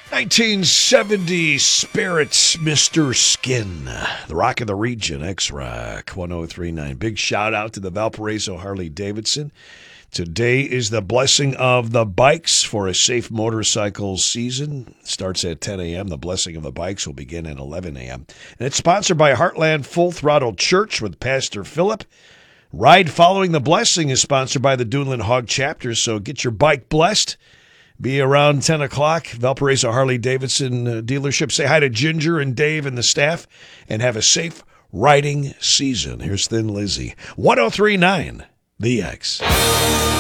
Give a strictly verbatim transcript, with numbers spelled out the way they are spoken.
nineteen seventy Spirits, Mister Skin. The Rock of the Region, X-Rock, one oh three point nine. Big shout out to the Valparaiso Harley-Davidson. Today is the blessing of the bikes for a safe motorcycle season. Starts at ten a.m. The blessing of the bikes will begin at eleven a.m. And it's sponsored by Heartland Full Throttle Church with Pastor Philip. Ride Following the Blessing is sponsored by the Duneland Hog Chapter, so get your bike blessed. Be around ten o'clock, Valparaiso Harley-Davidson uh, dealership. Say hi to Ginger and Dave and the staff, and have a safe riding season. Here's Thin Lizzy. one oh three point nine, The X.